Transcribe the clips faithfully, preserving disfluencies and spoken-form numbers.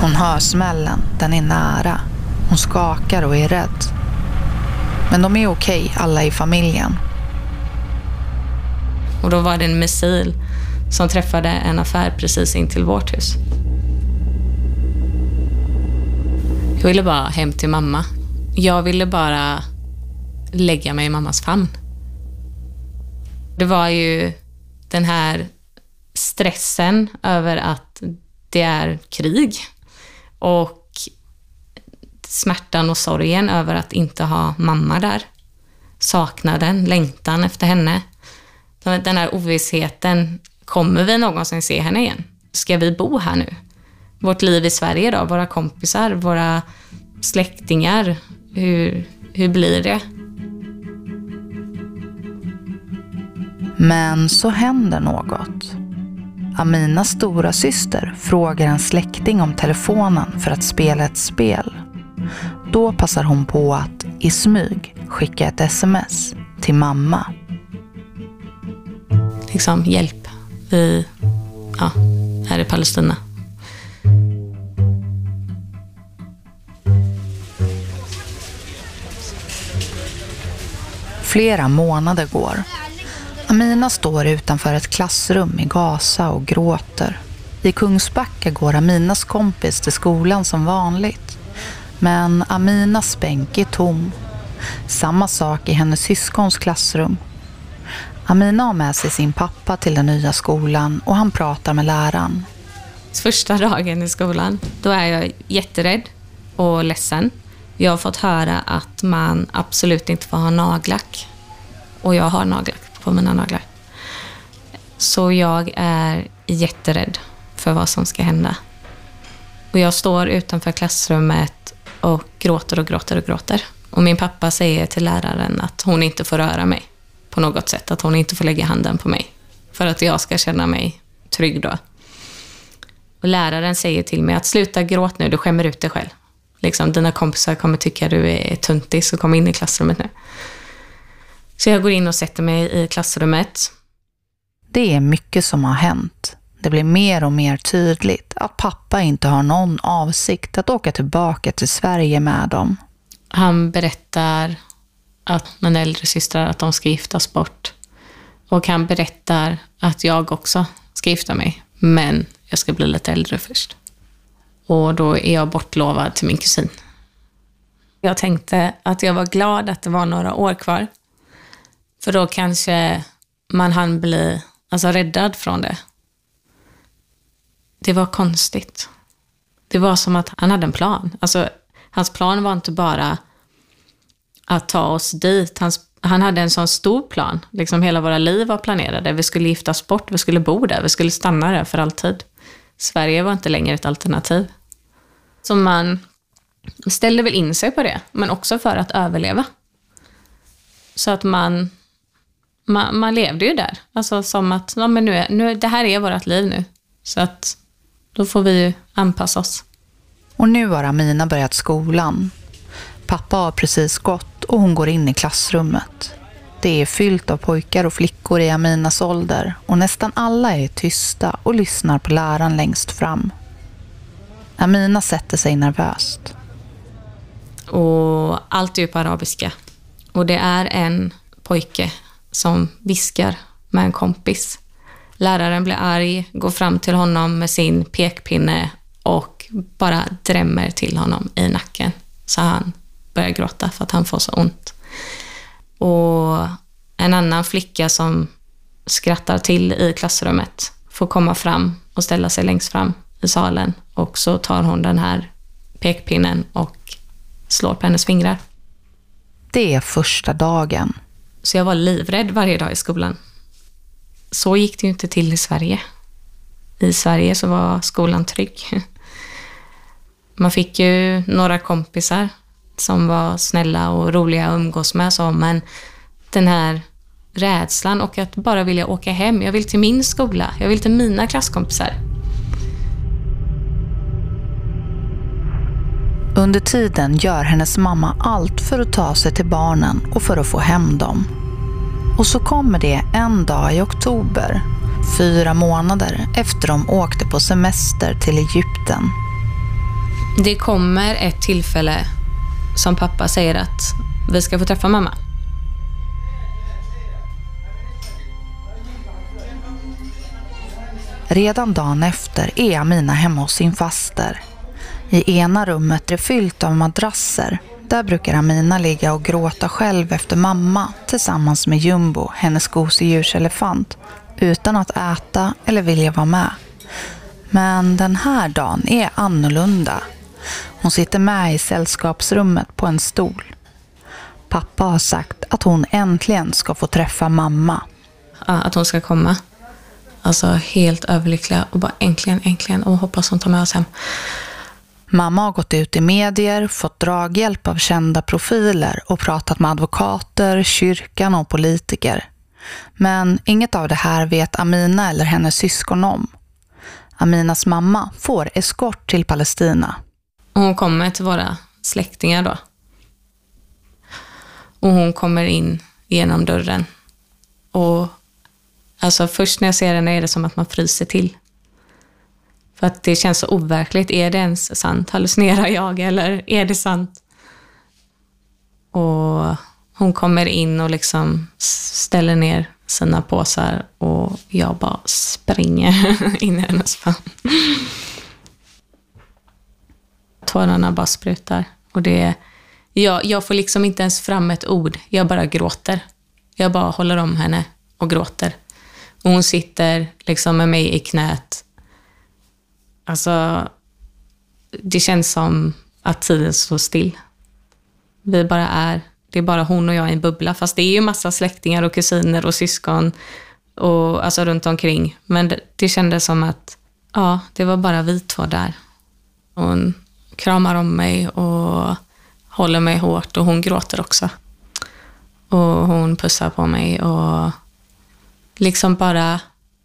Hon hör smällen, den är nära. Hon skakar och är rädd. Men de är okej, alla i familjen. Och då var det en missil som träffade en affär precis in till vårt hus. Jag ville bara hem till mamma. Jag ville bara lägga mig i mammas famn. Det var ju den här stressen över att det är krig och smärtan och sorgen över att inte ha mamma där. Saknaden, längtan efter henne. Den här ovissheten, kommer vi någonsin se henne igen? Ska vi bo här nu? Vårt liv i Sverige då, våra kompisar, våra släktingar, hur, hur blir det? Men så händer något. Aminas stora syster frågar en släkting om telefonen för att spela ett spel. Då passar hon på att i smyg skicka ett sms till mamma. Liksom hjälp, vi ja, här i Palestina. Flera månader går. Amina står utanför ett klassrum i Gaza och gråter. I Kungsbacka går Aminas kompis till skolan som vanligt. Men Aminas bänk är tom. Samma sak i hennes syskons klassrum. Amina har med sig sin pappa till den nya skolan och han pratar med läraren. Första dagen i skolan, då är jag jätterädd och ledsen. Jag har fått höra att man absolut inte får ha nagellack. Och jag har nagellack på mina naglar. Så jag är jätterädd för vad som ska hända. Och jag står utanför klassrummet och gråter och gråter och gråter. Och min pappa säger till läraren att hon inte får röra mig på något sätt. Att hon inte får lägga handen på mig. För att jag ska känna mig trygg då. Och läraren säger till mig att sluta gråt nu, du skämmer ut dig själv. Liksom, dina kompisar kommer tycka du är tuntis och kommer in i klassrummet nu. Så jag går in och sätter mig i klassrummet. Det är mycket som har hänt. Det blir mer och mer tydligt att pappa inte har någon avsikt att åka tillbaka till Sverige med dem. Han berättar att mina äldre systrar att de ska giftas bort. Och han berättar att jag också ska gifta mig. Men jag ska bli lite äldre först. Och då är jag bortlovad till min kusin. Jag tänkte att jag var glad att det var några år kvar. För då kanske man hann bli alltså, räddad från det. Det var konstigt. Det var som att han hade en plan. Alltså, hans plan var inte bara att ta oss dit. Hans, han hade en sån stor plan. Liksom hela våra liv var planerade. Vi skulle giftas bort, vi skulle bo där, vi skulle stanna där för alltid. Sverige var inte längre ett alternativ. Så man ställde väl in sig på det. Men också för att överleva. Så att man... Man, man levde ju där. Alltså som att ja, men nu är, nu, det här är vårt liv nu. Så att då får vi ju anpassa oss. Och nu har Amina börjat skolan. Pappa har precis gått och hon går in i klassrummet. Det är fyllt av pojkar och flickor i Aminas ålder. Och nästan alla är tysta och lyssnar på läraren längst fram. Amina sätter sig nervöst. Och allt är ju på arabiska. Och det är en pojke som viskar med en kompis. Läraren blir arg, går fram till honom med sin pekpinne och bara drämmer till honom i nacken. Så han börjar gråta för att han får så ont. Och en annan flicka som skrattar till i klassrummet får komma fram och ställa sig längst fram i salen. Och så tar hon den här pekpinnen och slår på hennes fingrar. Det är första dagen. Så jag var livrädd varje dag i skolan. Så gick det ju inte till i Sverige. I Sverige så var skolan trygg. Man fick ju några kompisar som var snälla och roliga att umgås med. Så, men den här rädslan och att bara vilja åka hem. Jag vill till min skola. Jag vill till mina klasskompisar. Under tiden gör hennes mamma allt för att ta sig till barnen och för att få hem dem. Och så kommer det en dag i oktober, fyra månader efter de åkte på semester till Egypten. Det kommer ett tillfälle som pappa säger att vi ska få träffa mamma. Redan dagen efter är Amina hemma hos sin faster. I ena rummet är det fyllt av madrasser. Där brukar Amina ligga och gråta själv efter mamma tillsammans med Jumbo, hennes gosedjurselefant, utan att äta eller vilja vara med. Men den här dagen är annorlunda. Hon sitter med i sällskapsrummet på en stol. Pappa har sagt att hon äntligen ska få träffa mamma. Att hon ska komma. Alltså helt överlyckliga och bara äntligen, äntligen och hoppas hon tar med oss hem. Mamma har gått ut i medier, fått draghjälp av kända profiler och pratat med advokater, kyrkan och politiker. Men inget av det här vet Amina eller hennes syskon om. Aminas mamma får eskort till Palestina. Hon kommer till våra släktingar då. Och hon kommer in genom dörren. Och alltså först när jag ser henne är det som att man fryser till. För att det känns så overkligt. Är det ens sant? Hallucinerar jag eller är det sant? Och hon kommer in och liksom ställer ner sina påsar och jag bara springer in i hennes famn. Tårarna bara sprutar. Och det, jag, jag får liksom inte ens fram ett ord. Jag bara gråter. Jag bara håller om henne och gråter. Och hon sitter liksom med mig i knät. Alltså, det känns som att tiden står still. Vi bara är, det är bara hon och jag i en bubbla. Fast det är ju massa släktingar och kusiner och syskon och, alltså runt omkring. Men det, det kändes som att, ja, det var bara vi två där. Hon kramar om mig och håller mig hårt och hon gråter också. Och hon pussar på mig och liksom bara...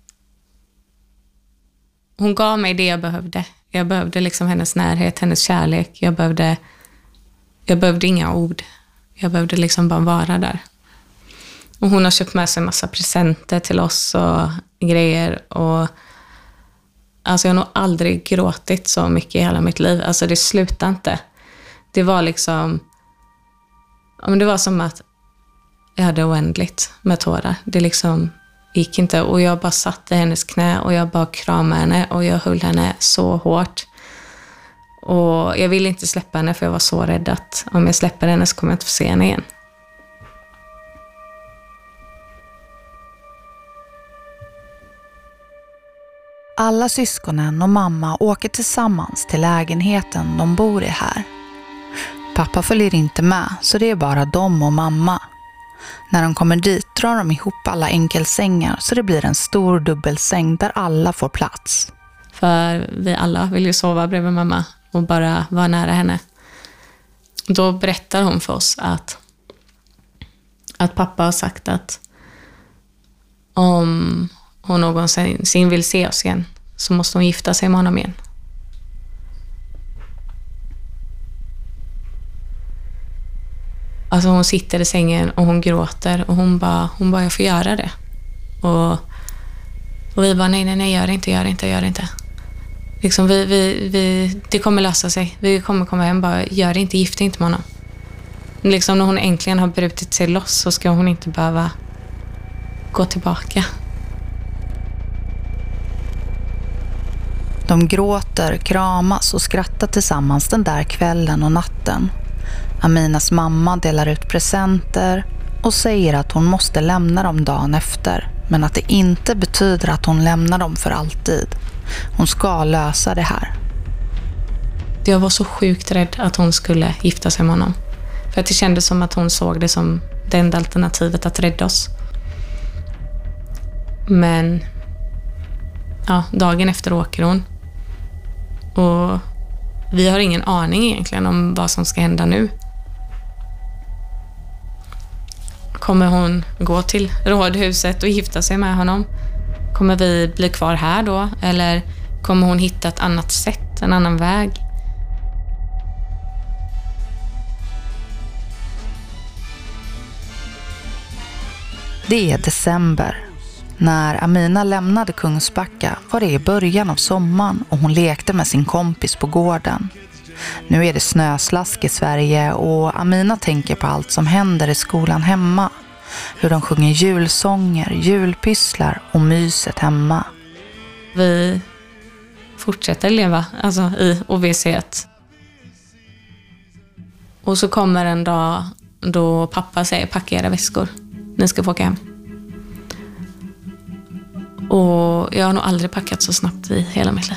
Hon gav mig det jag behövde. Jag behövde liksom hennes närhet, hennes kärlek. Jag behövde, jag behövde inga ord. Jag behövde liksom bara vara där. Och hon har köpt med sig en massa presenter till oss och grejer. Och alltså jag har nog aldrig gråtit så mycket i hela mitt liv. Alltså det slutade inte. Det var liksom... Ja, men det var som att jag hade oändligt med tårar. Det liksom... gick inte och jag bara satt i hennes knä och jag bara kramade henne och jag höll henne så hårt. Och jag ville inte släppa henne för jag var så rädd att om jag släpper henne så kommer jag inte få se henne igen. Alla syskonen och mamma åker tillsammans till lägenheten de bor i här. Pappa följer inte med så det är bara de och mamma. När de kommer dit drar de ihop alla enkelsängar så det blir en stor dubbelsäng där alla får plats. För vi alla vill ju sova bredvid mamma och bara vara nära henne. Då berättar hon för oss att, att pappa har sagt att om hon någonsin vill se oss igen så måste hon gifta sig med honom igen. Alltså hon sitter i sängen och hon gråter och hon bara, hon bara jag får göra det. Och, och vi bara nej, nej, nej, gör det inte, gör det inte, gör det inte. Liksom vi, vi, vi, det kommer lösa sig. Vi kommer komma hem, bara gör det inte, gifta inte med honom. Liksom när hon äntligen har brutit sig loss så ska hon inte behöva gå tillbaka. De gråter, kramas och skrattar tillsammans den där kvällen och natten. Aminas mamma delar ut presenter och säger att hon måste lämna dem dagen efter, men att det inte betyder att hon lämnar dem för alltid. Hon ska lösa det här. Jag var så sjukt rädd att hon skulle gifta sig med honom. För att det kändes som att hon såg det som det enda alternativet att rädda oss. Men ja, dagen efter åker hon. Och vi har ingen aning egentligen om vad som ska hända nu. Kommer hon gå till rådhuset och gifta sig med honom? Kommer vi bli kvar här då? Eller kommer hon hitta ett annat sätt, en annan väg? Det är december. När Amina lämnade Kungsbacka var det i början av sommaren och hon lekte med sin kompis på gården. Nu är det snöslask i Sverige och Amina tänker på allt som händer i skolan hemma. Hur de sjunger julsånger, julpysslar och myset hemma. Vi fortsätter leva alltså, i ovisshet. Och så kommer en dag då pappa säger packa era väskor. Ni ska få åka hem. Och jag har nog aldrig packat så snabbt i hela mitt liv.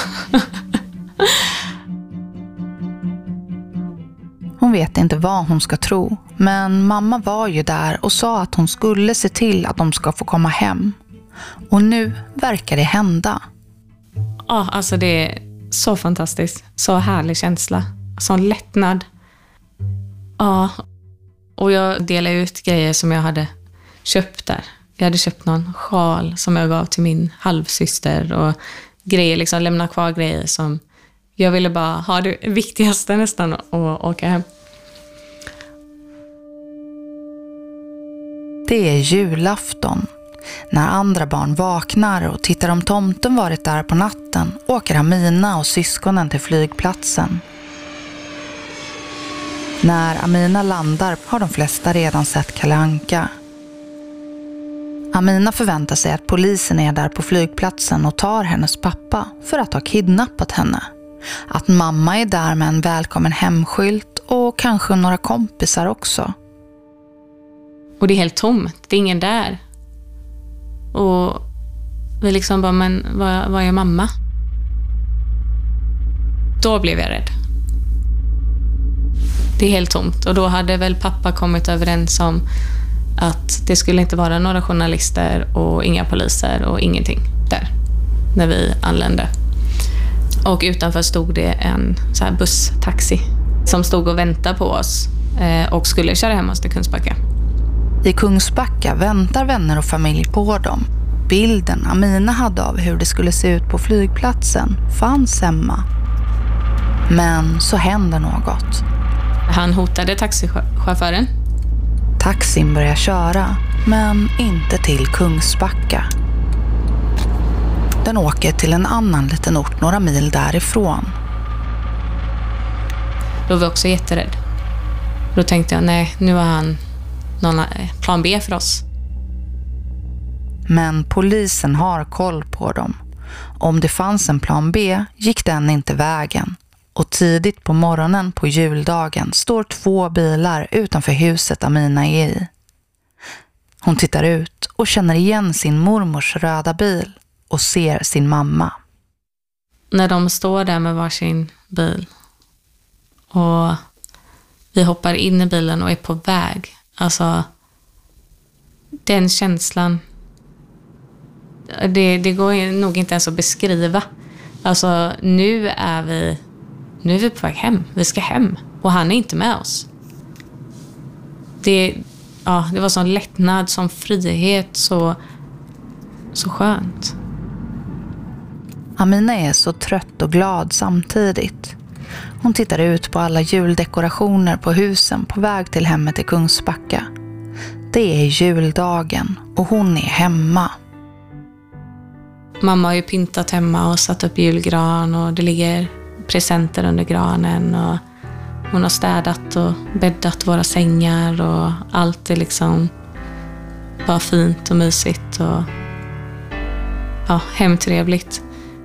Hon vet inte vad hon ska tro, men mamma var ju där och sa att hon skulle se till att de ska få komma hem. Och nu verkar det hända. Ja, alltså det är så fantastiskt. Så härlig känsla. Sån lättnad. Ja, och jag delade ut grejer som jag hade köpt där. Jag hade köpt någon sjal som jag gav till min halvsyster och grejer, liksom lämna kvar grejer som jag ville bara ha det viktigaste nästan och åka hem. Det är julafton. När andra barn vaknar och tittar om tomten varit där på natten åker Amina och syskonen till flygplatsen. När Amina landar har de flesta redan sett Kalle Anka. Amina förväntar sig att polisen är där på flygplatsen och tar hennes pappa för att ha kidnappat henne. Att mamma är där med en välkommen hemskylt och kanske några kompisar också. Och det är helt tomt, det är ingen där. Och vi liksom bara, men vad, vad är mamma? Då blev jag rädd. Det är helt tomt. Och då hade väl pappa kommit överens om att det skulle inte vara några journalister och inga poliser och ingenting där när vi anlände. Och utanför stod det en så här busstaxi som stod och väntade på oss eh, och skulle köra hem oss till Kungsbacka. I Kungsbacka väntar vänner och familj på dem. Bilden Amina hade av hur det skulle se ut på flygplatsen fanns hemma. Men så händer något. Han hotade taxichauffören. Taxin börjar köra, men inte till Kungsbacka. Den åker till en annan liten ort några mil därifrån. Då var jag också jätterädd. Då tänkte jag, nej, nu har han någon plan B för oss. Men polisen har koll på dem. Om det fanns en plan B gick den inte vägen. Och tidigt på morgonen på juldagen står två bilar utanför huset Amina är i. Hon tittar ut och känner igen sin mormors röda bil och ser sin mamma. När de står där med varsin bil och vi hoppar in i bilen och är på väg. Alltså, den känslan, det, det går nog inte ens att beskriva. Alltså, nu är vi nu är vi på väg hem. Vi ska hem. Och han är inte med oss. Det, ja, det var sån lättnad, sån frihet, så, så skönt. Amina är så trött och glad samtidigt. Hon tittar ut på alla juldekorationer på husen på väg till hemmet i Kungsbacka. Det är juldagen och hon är hemma. Mamma har ju pyntat hemma och satt upp julgran och det ligger presenter under granen och hon har städat och bäddat våra sängar och allt är liksom bara fint och mysigt och ja, hemtrevligt.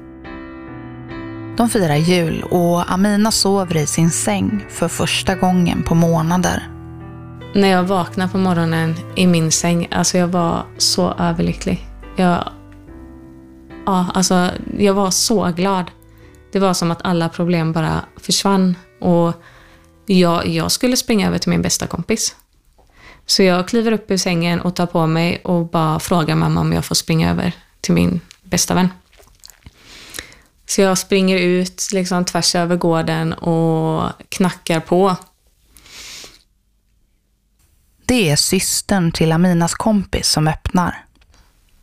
De firar jul och Amina sover i sin säng för första gången på månader. När jag vaknade på morgonen i min säng, alltså jag var så överlycklig. Jag, ja, alltså jag var så glad. Det var som att alla problem bara försvann och jag, jag skulle springa över till min bästa kompis. Så jag kliver upp ur sängen och tar på mig och bara frågar mamma om jag får springa över till min bästa vän. Så jag springer ut liksom tvärs över gården och knackar på. Det är systern till Aminas kompis som öppnar.